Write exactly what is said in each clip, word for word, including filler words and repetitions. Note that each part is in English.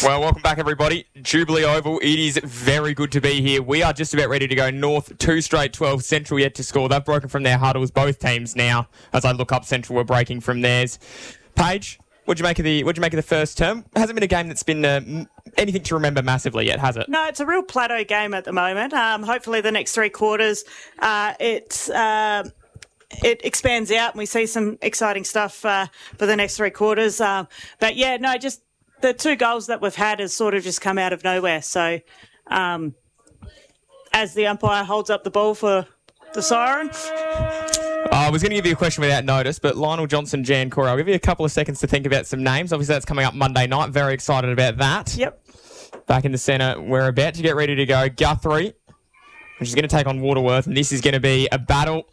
Well, welcome back, everybody. Jubilee Oval, it is very good to be here. We are just about ready to go north, two straight twelve, Central yet to score. They've broken from their huddles, both teams now. As I look up, Central were breaking from theirs. Paige, what'd you make of the what'd you make of the first term? Hasn't been a game that's been uh, anything to remember massively yet, has it? No, it's a real plateau game at the moment. Um, hopefully the next three quarters, uh, it, uh, it expands out and we see some exciting stuff uh, for the next three quarters. Um, but yeah, no, just the two goals that we've had has sort of just come out of nowhere. So um, as the umpire holds up the ball for the siren. Uh, I was going to give you a question without notice, but Lionel Johnson, Jan Corey, I'll give you a couple of seconds to think about some names. Obviously, that's coming up Monday night. Very excited about that. Yep. Back in the centre, we're about to get ready to go. Guthrie, which is going to take on Waterworth, and this is going to be a battle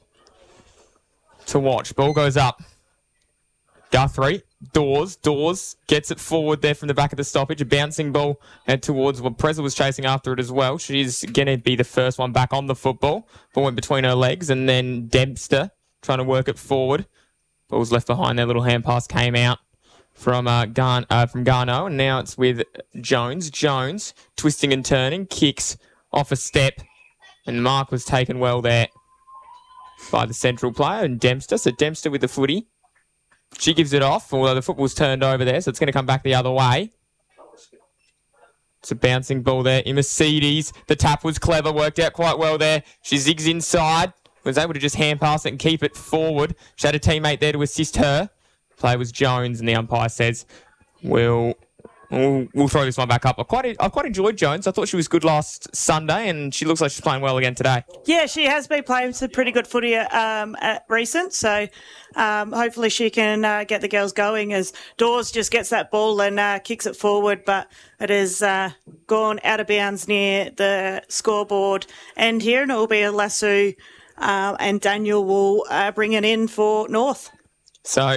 to watch. Ball goes up. Guthrie, Dawes, Dawes gets it forward there from the back of the stoppage. A bouncing ball and towards, well, Preza was chasing after it as well. She's going to be the first one back on the football. Ball went between her legs, and then Dempster trying to work it forward. Ball was left behind. Their little hand pass came out from uh, Garn, uh, from Garneau, and now it's with Jones. Jones twisting and turning, kicks off a step, and Mark was taken well there by the Central player, and Dempster. So Dempster with the footy. She gives it off, although the football's turned over there, so it's going to come back the other way. It's a bouncing ball there. Mercedes, the tap was clever, worked out quite well there. She zigs inside, was able to just hand pass it and keep it forward. She had a teammate there to assist her. Play was Jones, and the umpire says, we'll, we'll, we'll throw this one back up. I quite, I quite enjoyed Jones. I thought she was good last Sunday, and she looks like she's playing well again today. Yeah, she has been playing some pretty good footy um, at recent, so um, hopefully she can uh, get the girls going as Dawes just gets that ball and uh, kicks it forward, but it has uh, gone out of bounds near the scoreboard end here, and it will be a lasso, uh, and Daniel will uh, bring it in for North. So,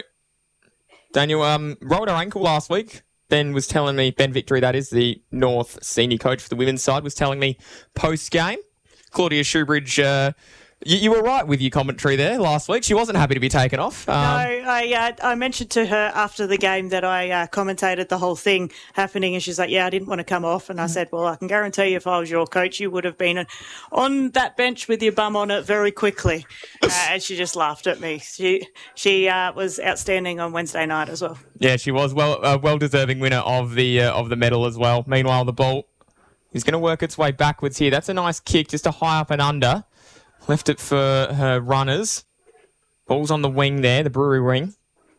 Daniel um, rolled her ankle last week. Ben was telling me, Ben Victory, that is the North senior coach for the women's side, was telling me post-game. Claudia Shoebridge, uh, you, you were right with your commentary there last week. She wasn't happy to be taken off. Um, no, I uh, I mentioned to her after the game that I uh, commentated the whole thing happening, and she's like, yeah, I didn't want to come off. And I said, well, I can guarantee you if I was your coach, you would have been on that bench with your bum on it very quickly. Uh, and she just laughed at me. She she uh, was outstanding on Wednesday night as well. Yeah, she was well uh, well-deserving winner of the uh, of the medal as well. Meanwhile, the ball is going to work its way backwards here. That's a nice kick, just a high up and under. Left it for her runners. Ball's on the wing there, the Brewery wing.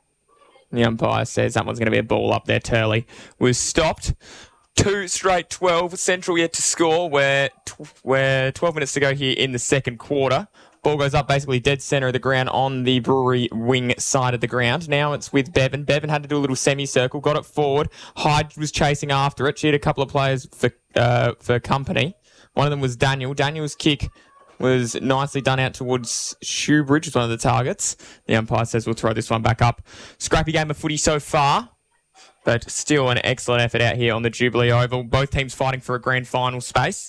The umpire says that one's going to be a ball up there. Turley was stopped. Two straight twelve. Central yet to score. We're, tw- we're twelve minutes to go here in the second quarter. Ball goes up basically dead centre of the ground on the Brewery wing side of the ground. Now it's with Bevan. Bevan had to do a little semicircle, got it forward. Hyde was chasing after it. She had a couple of players for uh, for company. One of them was Daniel. Daniel's kick was nicely done out towards Shoebridge, was one of the targets. The umpire says we'll throw this one back up. Scrappy game of footy so far, but still an excellent effort out here on the Jubilee Oval. Both teams fighting for a grand final space.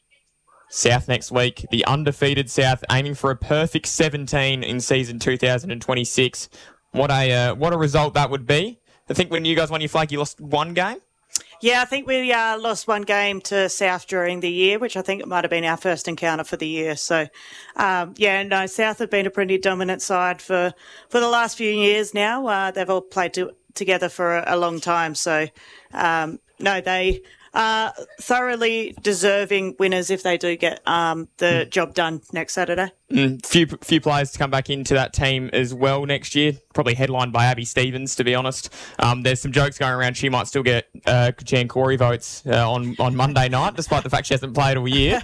South next week, the undefeated South aiming for a perfect seventeen in season two thousand twenty-six. What a uh, what a result that would be. I think when you guys won your flag, you lost one game. Yeah, I think we uh, lost one game to South during the year, which I think it might have been our first encounter for the year. So, um, yeah, no, South have been a pretty dominant side for, for the last few years now. Uh, they've all played to, together for a, a long time. So, um, no, they are thoroughly deserving winners if they do get um, the job done next Saturday. Mm, few few players to come back into that team as well next year. Probably headlined by Abby Stevens, to be honest. Um, there's some jokes going around. She might still get uh, Jan Corey votes uh, on on Monday night, despite the fact she hasn't played all year.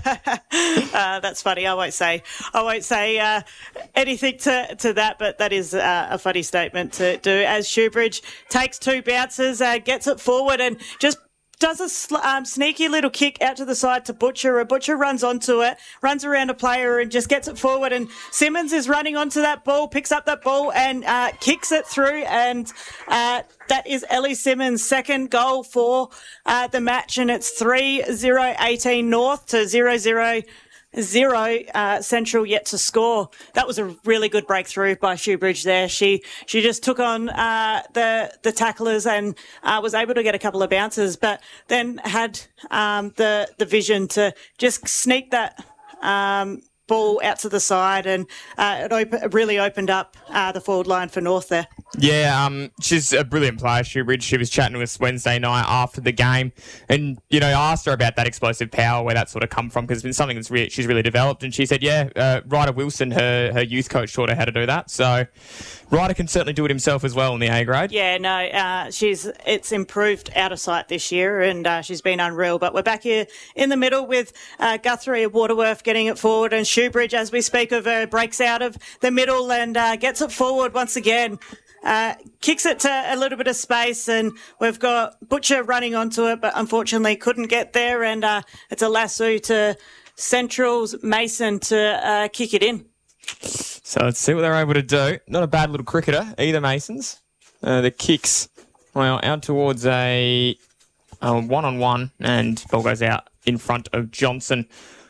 uh, that's funny. I won't say I won't say uh, anything to, to that, but that is uh, a funny statement to do. As Shoebridge takes two bounces, uh, gets it forward, and just does a sl- um, sneaky little kick out to the side to Butcher. A Butcher runs onto it, runs around a player and just gets it forward. And Simmons is running onto that ball, picks up that ball and uh, kicks it through. And uh, that is Ellie Simmons' second goal for uh, the match. And it's three zero eighteen North to zero zero Zero, uh, Central yet to score. That was a really good breakthrough by Shoebridge there. She she just took on uh, the the tacklers and uh, was able to get a couple of bounces, but then had um, the the vision to just sneak that um, ball out to the side, and uh, it op- really opened up uh, the forward line for North there. Yeah, um, she's a brilliant player, Shoebridge. She was chatting to us Wednesday night after the game, and you know, I asked her about that explosive power, where that sort of come from, because it's been something that's really, she's really developed. And she said, yeah, uh, Ryder Wilson, her her youth coach, taught her how to do that. So Ryder can certainly do it himself as well in the A grade. Yeah, no, uh, she's it's improved out of sight this year, and uh, she's been unreal. But we're back here in the middle with uh, Guthrie and Waterworth getting it forward, and Shoebridge, as we speak of her, breaks out of the middle and uh, gets it forward once again. Uh, kicks it to a little bit of space, and we've got Butcher running onto it, but unfortunately couldn't get there. And uh, it's a lasso to Central's Mason to uh, kick it in. So let's see what they're able to do. Not a bad little cricketer either, Masons. Uh, the kicks, well, out towards a, a one-on-one, and ball goes out in front of Johnson.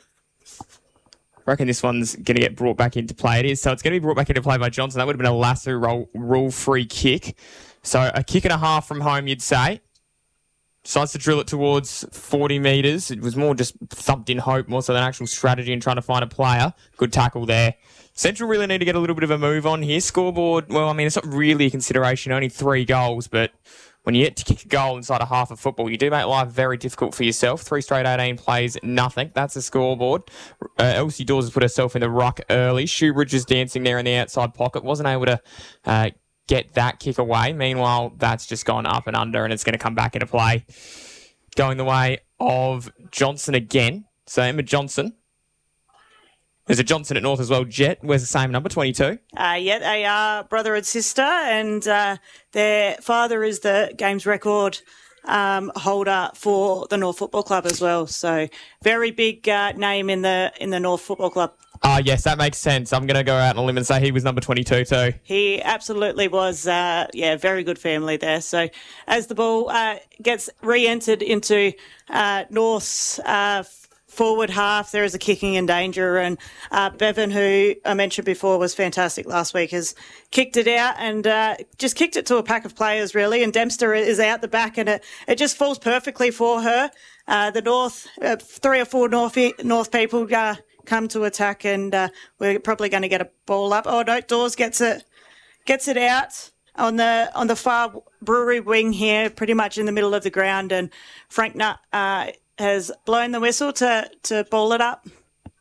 I reckon this one's going to get brought back into play. It is. So it's going to be brought back into play by Johnson. That would have been a lasso roll, rule-free kick. So a kick and a half from home, you'd say. Decides to drill it towards forty metres. It was more just thumped in hope, more so than actual strategy and trying to find a player. Good tackle there. Central really need to get a little bit of a move on here. Scoreboard, well, I mean, it's not really a consideration. Only three goals, but when you get to kick a goal inside a half of football, you do make life very difficult for yourself. Three straight eighteen plays, nothing. That's the scoreboard. Uh, Elsie Dawes has put herself in the ruck early. Shoebridge is dancing there in the outside pocket. Wasn't able to uh, get that kick away. Meanwhile, that's just gone up and under, and it's going to come back into play. Going the way of Johnson again. So Emma Johnson. There's a Johnson at North as well. Jet wears the same number, twenty-two. Uh, yeah, they are brother and sister, and uh, their father is the games record um, holder for the North Football Club as well. So very big uh, name in the in the North Football Club. Ah, uh, yes, that makes sense. I'm going to go out on a limb and say he was number twenty-two too. He absolutely was, uh, yeah, very good family there. So as the ball uh, gets re-entered into uh, North's uh, forward half, there is a kicking in danger, and uh, Bevan, who I mentioned before was fantastic last week, has kicked it out and uh, just kicked it to a pack of players really, and Dempster is out the back, and it, it just falls perfectly for her. Uh, the North, uh, three or four North, North people uh, come to attack, and uh, we're probably going to get a ball up. Oh no, Dawes gets it, gets it out on the on the far Brewery wing here, pretty much in the middle of the ground, and Frank Nutt uh, has blown the whistle to to ball it up.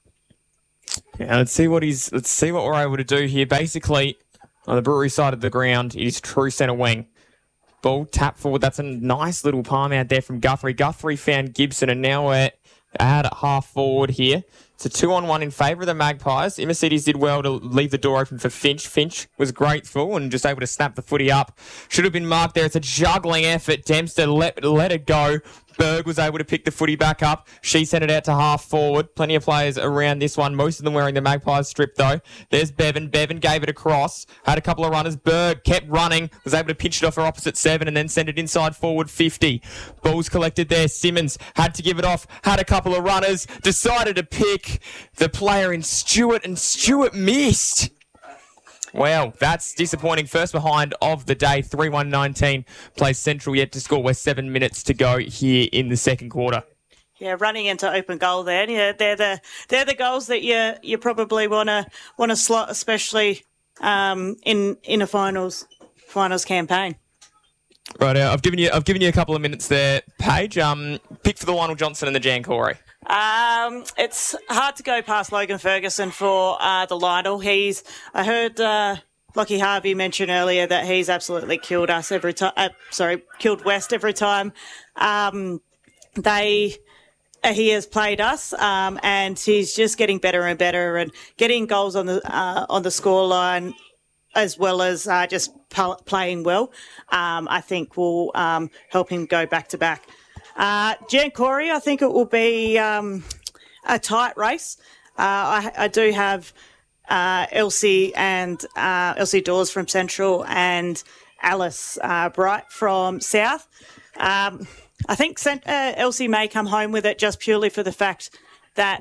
Yeah, let's see what he's. Let's see what we're able to do here. Basically, on the Brewery side of the ground, it is true centre wing. Ball tap forward. That's a nice little palm out there from Guthrie. Guthrie found Gibson, and now we're out at half forward here. It's a two on one in favour of the Magpies. Mercedes did well to leave the door open for Finch. Finch was grateful and just able to snap the footy up. Should have been marked there. It's a juggling effort. Dempster let, let it go. Berg was able to pick the footy back up. She sent it out to half forward. Plenty of players around this one. Most of them wearing the Magpies strip though. There's Bevan. Bevan gave it across. Had a couple of runners. Berg kept running. Was able to pinch it off her opposite seven and then send it inside forward fifty. Balls collected there. Simmons had to give it off. Had a couple of runners. Decided to pick the player in Stewart, and Stewart missed. Well, that's disappointing. First behind of the day, three one nineteen. Plays Central yet to score. We're seven minutes to go here in the second quarter. Yeah, running into open goal there. Yeah, they're the they're the goals that you you probably want to want to slot, especially um, in in a finals finals campaign. Right, uh, I've given you I've given you a couple of minutes there, Paige. Um, pick for the Lionel Johnson and the Jan Corey. Um, it's hard to go past Logan Ferguson for uh, the Lionel. He's I heard uh, Lockie Harvey mention earlier that he's absolutely killed us every time. Uh, sorry, killed West every time. Um, they. He has played us, um, and he's just getting better and better, and getting goals on the uh, on the scoreline, as well as uh, just p- playing well. Um, I think will um, help him go back to back. Uh, Jan Corey, I think it will be um, a tight race. Uh, I, I do have uh, Elsie and uh, Elsie Dawes from Central and Alice uh, Bright from South. Um, I think Cent- uh, Elsie may come home with it just purely for the fact that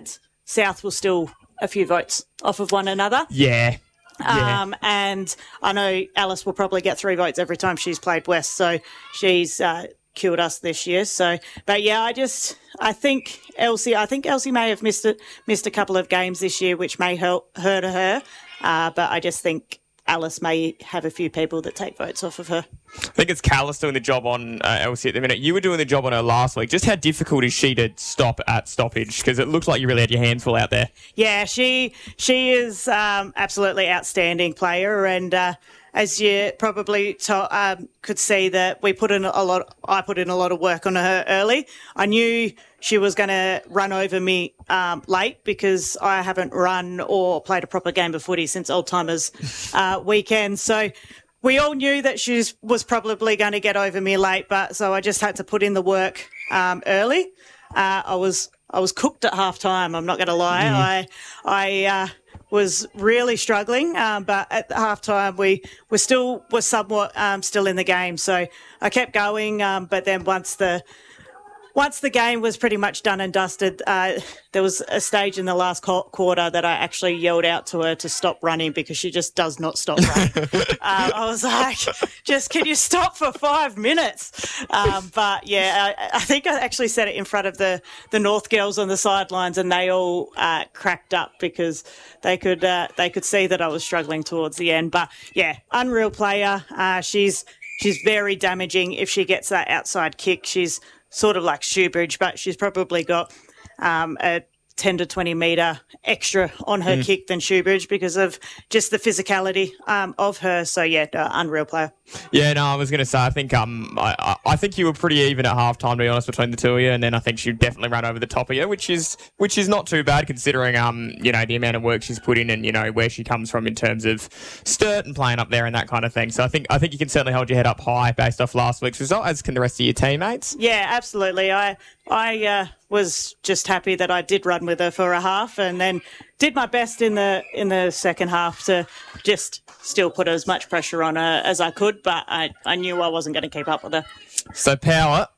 South will still a few votes off of one another. Yeah. Yeah. Um, and I know Alice will probably get three votes every time she's played West, so she's uh, killed us this year. So, but yeah, I just I think Elsie, I think Elsie may have missed it, missed a couple of games this year, which may help hurt her. Uh, but I just think Alice may have a few people that take votes off of her. I think it's Callis doing the job on uh, Elsie at the minute. You were doing the job on her last week. Just how difficult is she to stop at stoppage? Because it looks like you really had your hands full out there. Yeah, she she is um, absolutely outstanding player, and uh, as you probably to, um, could see, that we put in a lot. I put in a lot of work on her early. I knew she was going to run over me um, late because I haven't run or played a proper game of footy since Old Timers uh, weekend. So we all knew that she was probably going to get over me late, but so I just had to put in the work um, early. Uh, I was I was cooked at half time. I'm not going to lie. Mm. I I uh, was really struggling, um, but at half time we were still were somewhat um, still in the game. So I kept going, um, but then once the Once the game was pretty much done and dusted, uh, there was a stage in the last quarter that I actually yelled out to her to stop running because she just does not stop running. uh, I was like, just can you stop for five minutes? Um, but, yeah, I, I think I actually said it in front of the, the North girls on the sidelines, and they all uh, cracked up because they could uh, they could see that I was struggling towards the end. But, yeah, unreal player. Uh, she's she's very damaging if she gets that outside kick. She's sort of like Shoebridge, but she's probably got um, a ten to twenty metre extra on her mm. kick than Shoebridge because of just the physicality um, of her. So, yeah, no, unreal player. Yeah, no, I was going to say, I think um, I, I think you were pretty even at halftime, to be honest, between the two of you, and then I think she definitely ran over the top of you, which is which is not too bad considering um, you know, the amount of work she's put in and, you know, where she comes from in terms of Sturt and playing up there and that kind of thing. So I think I think you can certainly hold your head up high based off last week's result, as can the rest of your teammates. Yeah, absolutely. I I uh, was just happy that I did run with her for a half, and then did my best in the in the second half to just still put as much pressure on her as I could, but I, I knew I wasn't going to keep up with her. So Power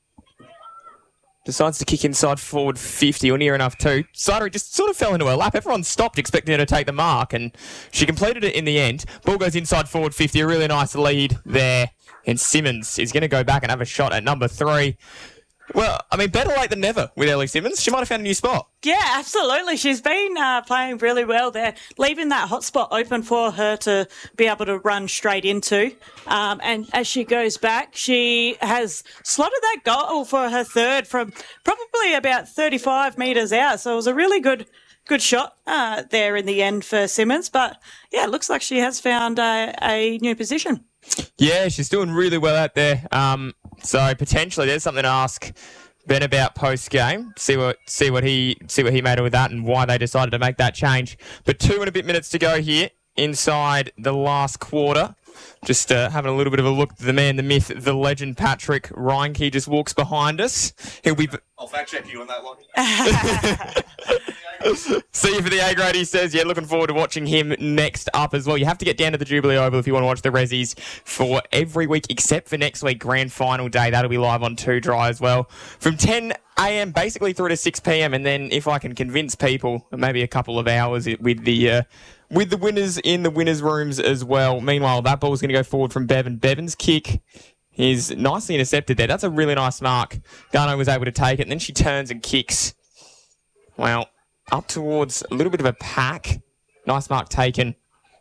decides to kick inside forward fifty, or near enough too. Slattery just sort of fell into her lap. Everyone stopped expecting her to take the mark, and she completed it in the end. Ball goes inside forward fifty, a really nice lead there. And Simmons is going to go back and have a shot at number three. Well, I mean, better late than never with Ellie Simmons. She might have found a new spot. Yeah, absolutely. She's been uh, playing really well there, leaving that hot spot open for her to be able to run straight into. Um, and as she goes back, she has slotted that goal for her third from probably about thirty-five metres out. So it was a really good good shot uh, there in the end for Simmons. But, yeah, it looks like she has found a, a new position. Yeah, she's doing really well out there. Um, so potentially there's something to ask Ben about post game. See what see what he see what he made of with that and why they decided to make that change. But two and a bit minutes to go here inside the last quarter. Just uh, having a little bit of a look. The man, the myth, the legend, Patrick Reinke just walks behind us. He'll be. I'll fact check you on that one. See you for the A grade, he says. Yeah, looking forward to watching him next up as well. You have to get down to the Jubilee Oval if you want to watch the Rezzies for every week except for next week, grand final day. That'll be live on two Dry as well. From ten a.m. basically through to six p.m. And then if I can convince people, maybe a couple of hours with the uh, with the winners in the winners' rooms as well. Meanwhile, that ball's going to go forward from Bevan. Bevan's kick is nicely intercepted there. That's a really nice mark. Garno was able to take it, and then she turns and kicks. Well, up towards a little bit of a pack. Nice mark taken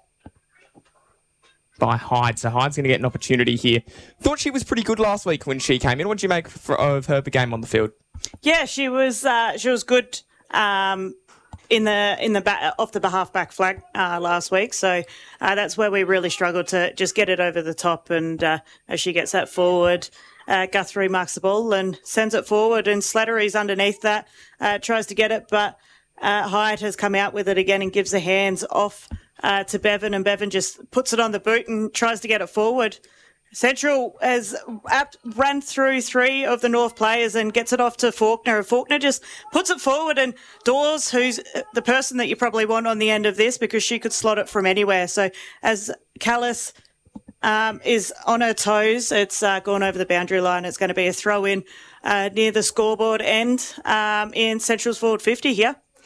by Hyde. So Hyde's going to get an opportunity here. Thought she was pretty good last week when she came in. What did you make for, of her game on the field? Yeah, she was uh, she was good um, in the in the back, off the half back flag uh, last week. So uh, that's where we really struggled to just get it over the top. And uh, as she gets that forward, uh, Guthrie marks the ball and sends it forward, and Slattery's underneath that, uh, tries to get it, but Uh, Hyde has come out with it again and gives the hands off uh, to Bevan, and Bevan just puts it on the boot and tries to get it forward. Central has apt, run through three of the North players and gets it off to Faulkner. And Faulkner just puts it forward, and Dawes, who's the person that you probably want on the end of this because she could slot it from anywhere. So as Callis um, is on her toes, it's uh, gone over the boundary line. It's going to be a throw in uh, near the scoreboard end um, in Central's forward fifty here.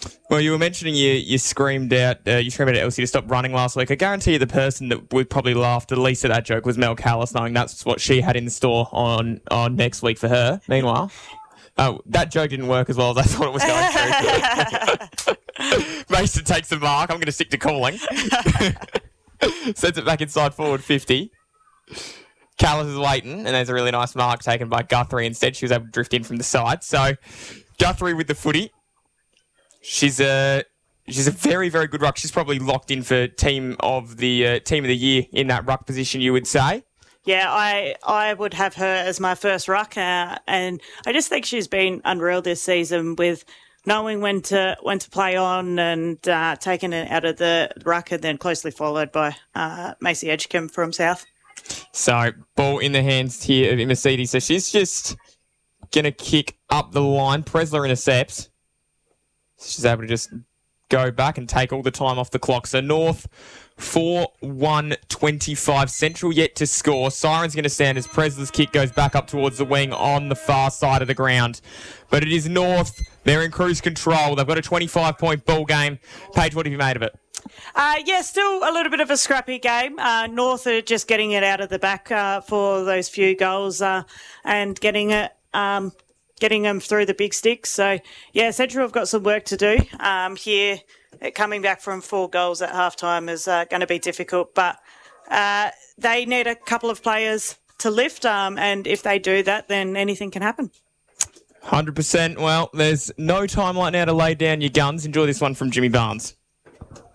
Well, you were mentioning you you screamed out, uh, you screamed at Elsie to stop running last week. I guarantee you the person that would probably laughed the least at that joke was Mel Callis, knowing that's what she had in store on, on next week for her. Meanwhile, uh, that joke didn't work as well as I thought it was going to. Mason takes the mark. I'm going to stick to calling. Sends it back inside forward fifty. Callis is waiting, and there's a really nice mark taken by Guthrie instead. She was able to drift in from the side. So, Guthrie with the footy. She's a she's a very, very good ruck. She's probably locked in for team of the uh, team of the year in that ruck position, you would say. Yeah, I I would have her as my first ruck, uh, and I just think she's been unreal this season with knowing when to when to play on and uh, taking it out of the ruck, and then closely followed by uh, Macy Edgecombe from South. So, ball in the hands here of Mercedes. So she's just going to kick up the line. Presler intercepts. She's able to just go back and take all the time off the clock. So North, four one twenty-five. Central yet to score. Siren's going to stand as Presler's kick goes back up towards the wing on the far side of the ground. But it is North. They're in cruise control. They've got a twenty-five point ball game. Paige, what have you made of it? Uh, yeah, still a little bit of a scrappy game. Uh, North are just getting it out of the back uh, for those few goals uh, and getting it... Um, getting them through the big sticks. So, yeah, Central have got some work to do um, here. Coming back from four goals at halftime is uh, going to be difficult, but uh, they need a couple of players to lift, um, and if they do that, then anything can happen. one hundred percent. Well, there's no time like now to lay down your guns. Enjoy this one from Jimmy Barnes.